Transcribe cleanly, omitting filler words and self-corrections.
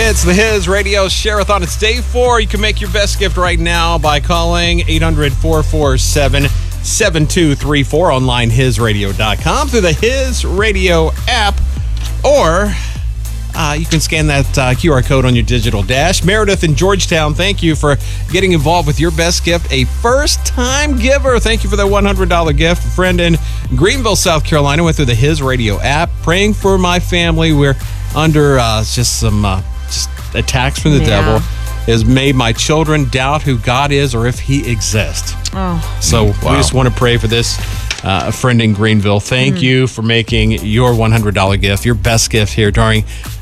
It's the His Radio Share-a-thon. It's day 4. You can make your best gift right now by calling 800-447-7234, online hisradio.com, through the His Radio app, or you can scan that QR code on your digital dash. Meredith in Georgetown, thank you for getting involved with your best gift, a first-time giver. Thank you for that $100 gift. A friend in Greenville, South Carolina, went through the His Radio app. Praying for my family. We're under just some attacks from the devil. Has made my children doubt who God is or if he exists. So we just want to pray for this friend in Greenville. Thank you for making your $100 gift, your best gift here during